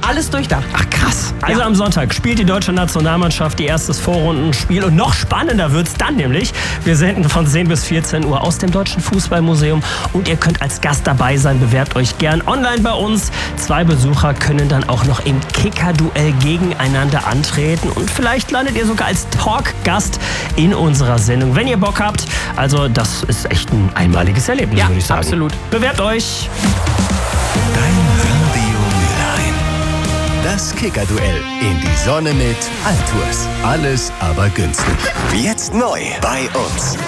Alles durchdacht. Ach krass. Also am Sonntag spielt die deutsche Nationalmannschaft ihr erstes Vorrundenspiel und noch spannender wird's dann nämlich. Wir senden von 10 bis 14 Uhr aus dem Deutschen Fußballmuseum und ihr könnt als Gast dabei sein. Bewerbt euch gern online bei uns. 2 Besucher können dann auch noch im Kicker-Duell gegeneinander antreten und vielleicht landet ihr sogar als Talkgast in unserer Sendung, wenn ihr Bock habt. Also das ist echt ein einmaliges Erlebnis, würde ich sagen. Absolut. Bewerbt euch. Dein Radio Mülheim. Das Kicker-Duell in die Sonne mit Altours. Alles aber günstig. Jetzt neu bei uns.